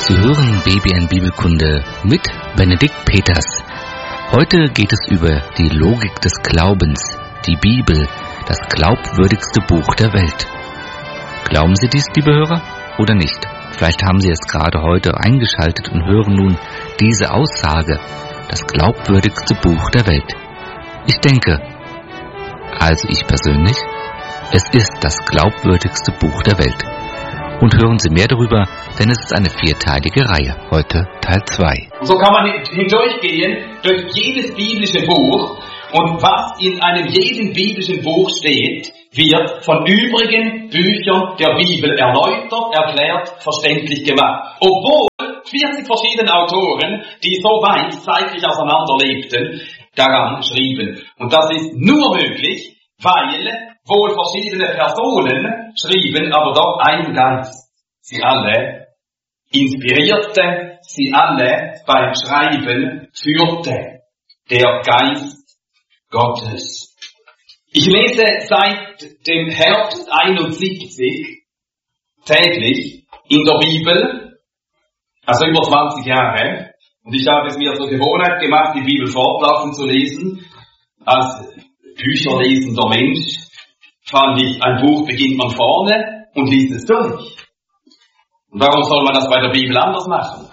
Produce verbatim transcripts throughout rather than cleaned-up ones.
Sie hören B B N Bibelkunde mit Benedikt Peters. Heute geht es über die Logik des Glaubens, die Bibel, das glaubwürdigste Buch der Welt. Glauben Sie dies, liebe Hörer, oder nicht? Vielleicht haben Sie es gerade heute eingeschaltet und hören nun diese Aussage, das glaubwürdigste Buch der Welt. Ich denke, also ich persönlich, es ist das glaubwürdigste Buch der Welt. Und hören Sie mehr darüber, denn es ist eine vierteilige Reihe. Heute Teil zwei. So kann man hindurchgehen durch jedes biblische Buch, und was in einem jeden biblischen Buch steht, wird von übrigen Büchern der Bibel erläutert, erklärt, verständlich gemacht. Obwohl vierzig verschiedene Autoren, die so weit zeitlich auseinander lebten, daran schrieben. Und das ist nur möglich, weil wohl verschiedene Personen schrieben, aber doch ein Geist. Sie alle inspirierte, sie alle beim Schreiben führte. Der Geist Gottes. Ich lese seit dem Herbst einundsiebzig täglich in der Bibel, also über zwanzig Jahre, und ich habe es mir zur Gewohnheit gemacht, die Bibel fortlaufend zu lesen. Als bücherlesender Mensch fand ich, ein Buch beginnt man vorne und liest es durch. Und warum soll man das bei der Bibel anders machen?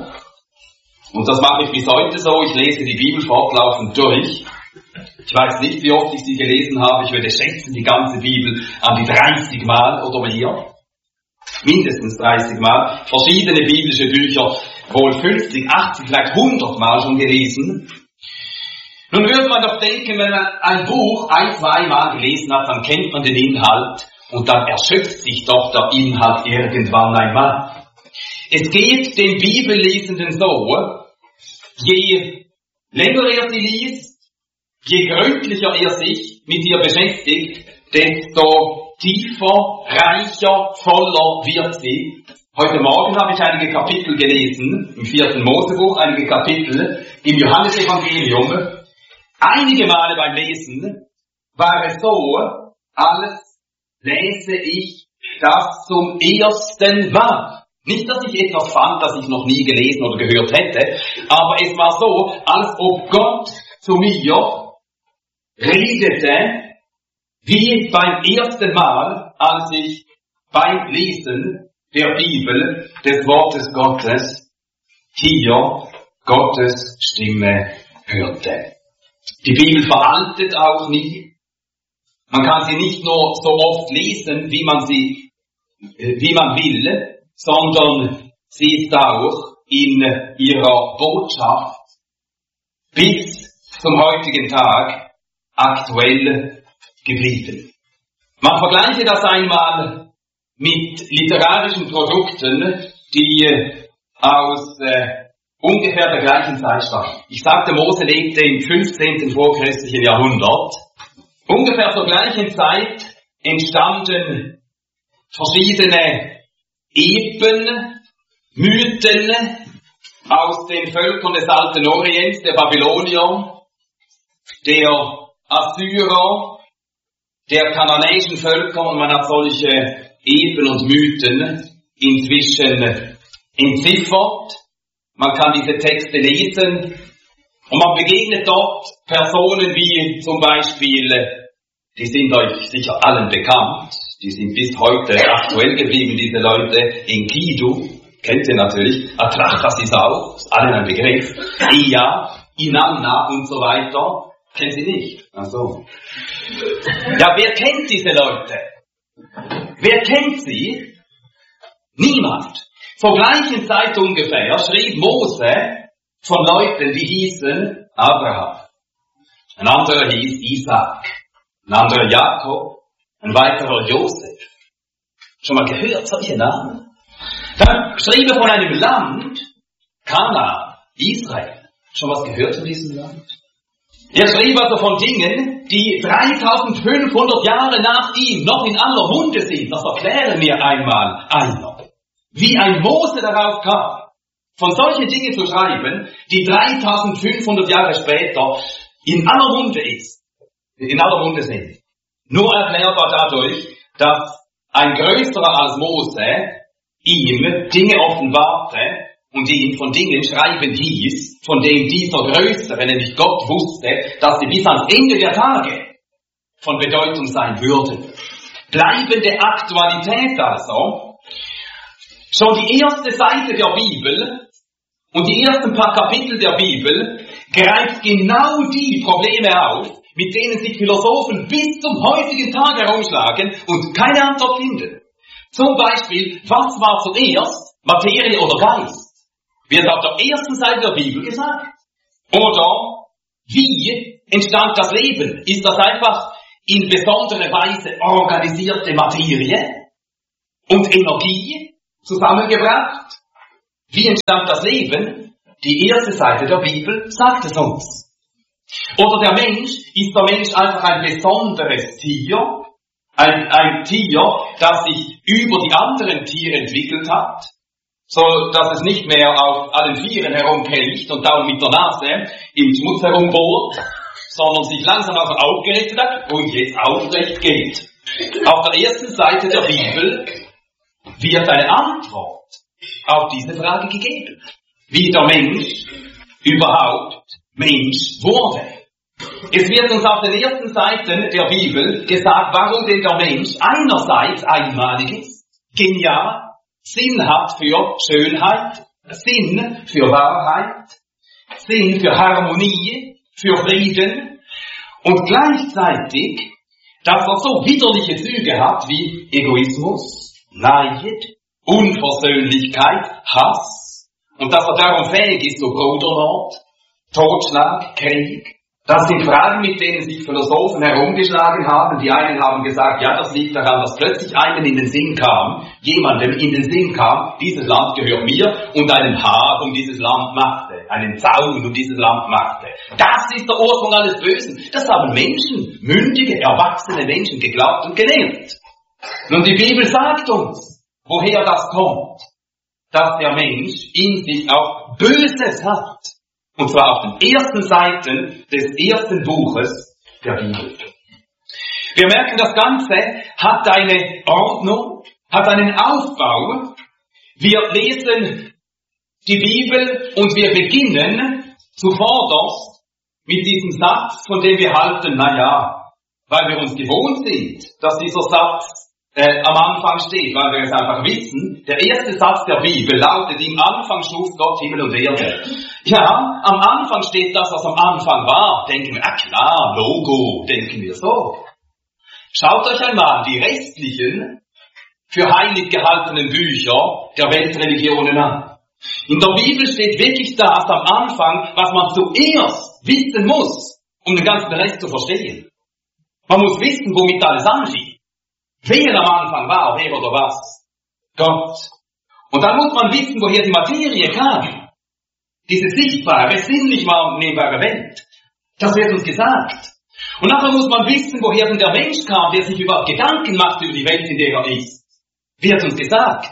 Und das mache ich bis heute so, ich lese die Bibel fortlaufend durch. Ich weiß nicht, wie oft ich sie gelesen habe, ich würde schätzen, die ganze Bibel an die dreißig Mal oder mehr. Mindestens dreißig Mal. Verschiedene biblische Bücher, wohl fünfzig, achtzig, vielleicht hundert Mal schon gelesen. Nun würde man doch denken, wenn man ein Buch ein, zwei Mal gelesen hat, dann kennt man den Inhalt und dann erschöpft sich doch der Inhalt irgendwann einmal. Es geht dem Bibellesenden so, je länger er sie liest, je gründlicher er sich mit ihr beschäftigt, desto tiefer, reicher, voller wird sie. Heute Morgen habe ich einige Kapitel gelesen, im vierten Mosebuch, einige Kapitel im Johannesevangelium. Einige Male beim Lesen war es so, als lese ich das zum ersten Mal. Nicht, dass ich etwas fand, das ich noch nie gelesen oder gehört hätte, aber es war so, als ob Gott zu mir redete, wie beim ersten Mal, als ich beim Lesen der Bibel des Wortes Gottes hier Gottes Stimme hörte. Die Bibel veraltet auch nie. Man kann sie nicht nur so oft lesen, wie man sie, wie man will, sondern sie ist auch in ihrer Botschaft bis zum heutigen Tag aktuell geblieben. Man vergleiche das einmal mit literarischen Produkten, die aus äh, ungefähr der gleichen Zeit stammen. Ich sagte, Mose lebte im fünfzehnten vorchristlichen Jahrhundert. Ungefähr zur gleichen Zeit entstanden verschiedene Epen, Mythen aus den Völkern des alten Orients, der Babylonier, der Assyrer, der kananäischen Völker, und man hat solche Epen und Mythen inzwischen entziffert. Man kann diese Texte lesen und man begegnet dort Personen wie zum Beispiel, die sind euch sicher allen bekannt, die sind bis heute aktuell geblieben, diese Leute, Enkidu, kennt ihr natürlich, Atrahasis auch, ist allen ein Begriff, Ea, Inanna und so weiter. Kennen Sie nicht? Ach so. Ja, wer kennt diese Leute? Wer kennt sie? Niemand. Zur gleichen Zeit ungefähr schrieb Mose von Leuten, die hießen Abraham. Ein anderer hieß Isaac. Ein anderer Jakob. Ein weiterer Josef. Schon mal gehört solche Namen? Dann schrieb er von einem Land, Kanaan, Israel. Schon was gehört von diesem Land? Er schrieb also von Dingen, die dreitausendfünfhundert Jahre nach ihm noch in aller Munde sind. Das erkläre mir einmal einer. Wie ein Mose darauf kam, von solchen Dingen zu schreiben, die dreitausendfünfhundert Jahre später in aller Munde ist, in aller Munde sind. Nur erklärbar dadurch, dass ein Größerer als Mose ihm Dinge offenbarte und ihn von Dingen schreiben hieß, von denen dieser Größere, nämlich Gott, wusste, dass sie bis ans Ende der Tage von Bedeutung sein würden. Bleibende Aktualität also. Schon die erste Seite der Bibel und die ersten paar Kapitel der Bibel greift genau die Probleme auf, mit denen sich Philosophen bis zum heutigen Tag herumschlagen und keine Antwort finden. Zum Beispiel, was war zuerst, Materie oder Geist? Wird auf der ersten Seite der Bibel gesagt. Oder, wie entstand das Leben? Ist das einfach in besonderer Weise organisierte Materie und Energie zusammengebracht? Wie entstand das Leben? Die erste Seite der Bibel sagt es uns. Oder der Mensch, ist der Mensch einfach ein besonderes Tier? Ein, ein Tier, das sich über die anderen Tiere entwickelt hat, so dass es nicht mehr auf allen Vieren herumkriecht und dauernd mit der Nase im Schmutz herumbohrt, sondern sich langsam auch aufgerichtet hat und jetzt aufrecht geht. Auf der ersten Seite der Bibel wird eine Antwort auf diese Frage gegeben, wie der Mensch überhaupt Mensch wurde. Es wird uns auf den ersten Seiten der Bibel gesagt, warum denn der Mensch einerseits einmalig ist, genial, Sinn hat für Schönheit, Sinn für Wahrheit, Sinn für Harmonie, für Frieden und gleichzeitig, dass er so widerliche Züge hat wie Egoismus, Neid, Unversöhnlichkeit, Hass und dass er darum fähig ist zu Brudermord, Totschlag, Krieg. Das sind Fragen, mit denen sich Philosophen herumgeschlagen haben. Die einen haben gesagt, ja, das liegt daran, dass plötzlich einem in den Sinn kam, jemandem in den Sinn kam, dieses Land gehört mir und einen Hag um dieses Land machte, einen Zaun um dieses Land machte. Das ist der Ursprung alles Bösen. Das haben Menschen, mündige, erwachsene Menschen geglaubt und gelehrt. Nun, die Bibel sagt uns, woher das kommt, dass der Mensch in sich auch Böses hat. Und zwar auf den ersten Seiten des ersten Buches der Bibel. Wir merken, das Ganze hat eine Ordnung, hat einen Aufbau. Wir lesen die Bibel und wir beginnen zuvorderst mit diesem Satz, von dem wir halten, na ja, weil wir uns gewohnt sind, dass dieser Satz Äh, am Anfang steht, weil wir es einfach wissen, der erste Satz der Bibel lautet, im Anfang schuf Gott Himmel und Erde. Ja, am Anfang steht das, was am Anfang war. Denken wir, ah klar, Logo, denken wir so. Schaut euch einmal die restlichen, für heilig gehaltenen Bücher der Weltreligionen an. In der Bibel steht wirklich das am Anfang, was man zuerst wissen muss, um den ganzen Rest zu verstehen. Man muss wissen, womit alles anfing. Wer am Anfang war, wer oder was? Gott. Und dann muss man wissen, woher die Materie kam. Diese sichtbare, sinnlich wahrnehmbare Welt. Das wird uns gesagt. Und nachher muss man wissen, woher denn der Mensch kam, der sich überhaupt Gedanken macht über die Welt, in der er ist. Wird uns gesagt.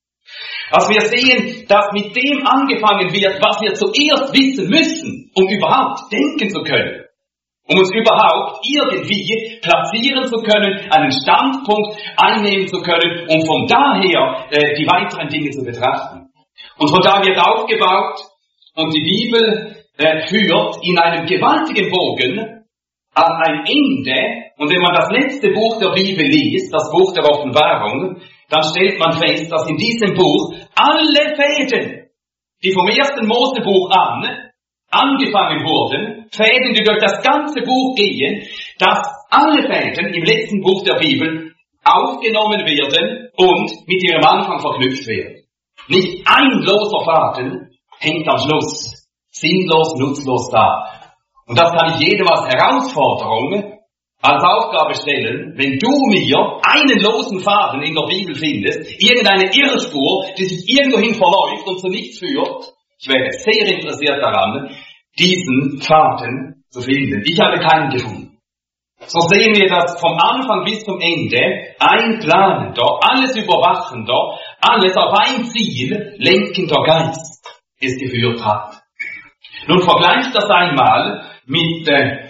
Also wir sehen, dass mit dem angefangen wird, was wir zuerst wissen müssen, um überhaupt denken zu können. Um uns überhaupt irgendwie platzieren zu können, einen Standpunkt einnehmen zu können, um von daher äh, die weiteren Dinge zu betrachten. Und von da wird aufgebaut und die Bibel äh, führt in einem gewaltigen Bogen an ein Ende. Und wenn man das letzte Buch der Bibel liest, das Buch der Offenbarung, dann stellt man fest, dass in diesem Buch alle Fäden, die vom ersten Mosebuch an angefangen wurden, Fäden, die durch das ganze Buch gehen, dass alle Fäden im letzten Buch der Bibel aufgenommen werden und mit ihrem Anfang verknüpft werden. Nicht ein loser Faden hängt am Schluss, sinnlos, nutzlos da. Und das kann ich jedem als Herausforderung, als Aufgabe stellen, wenn du mir einen losen Faden in der Bibel findest, irgendeine Irrspur, die sich irgendwohin verläuft und zu nichts führt, ich wäre sehr interessiert daran, diesen Faden zu finden. Ich habe keinen gefunden. So sehen wir, dass vom Anfang bis zum Ende ein planender, alles überwachender, alles auf ein Ziel lenkender Geist es geführt hat. Nun vergleicht das einmal mit äh,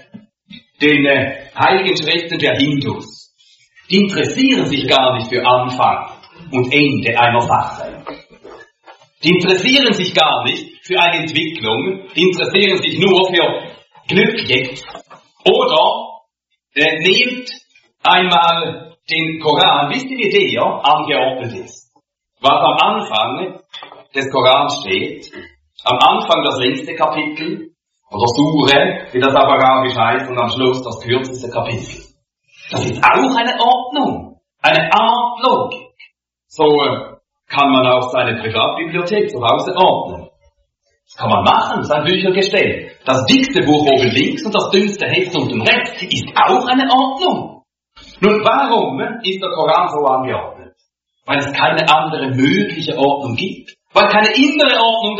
den äh, heiligen Schriften der Hindus. Die interessieren sich gar nicht für Anfang und Ende einer Sache. Die interessieren sich gar nicht für eine Entwicklung, die interessieren sich nur für Glück jetzt. Oder äh, nehmt einmal den Koran, wisst ihr, wie der angeordnet ist? Was am Anfang des Korans steht, am Anfang das längste Kapitel, oder Sure, wie das auf Arabisch heißt, und am Schluss das kürzeste Kapitel. Das ist auch eine Ordnung, eine Art Logik. So äh, kann man auch seine Privatbibliothek zu Hause ordnen. Das kann man machen, sein Büchergestell. Das dickste Buch oben links und das dünnste Heft unten rechts ist auch eine Ordnung. Nun, warum ist der Koran so angeordnet? Weil es keine andere mögliche Ordnung gibt. Weil keine innere Ordnung